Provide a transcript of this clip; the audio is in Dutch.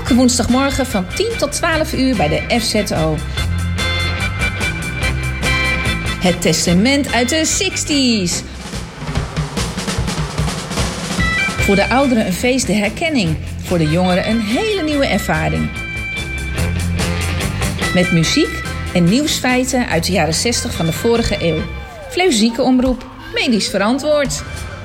Elke woensdagmorgen van 10 tot 12 uur bij de FZO. Het testament uit de 60s. Voor de ouderen een feest der herkenning. Voor de jongeren een hele nieuwe ervaring. Met muziek en nieuwsfeiten uit de jaren 60 van de vorige eeuw. Fleuzieke omroep, medisch verantwoord.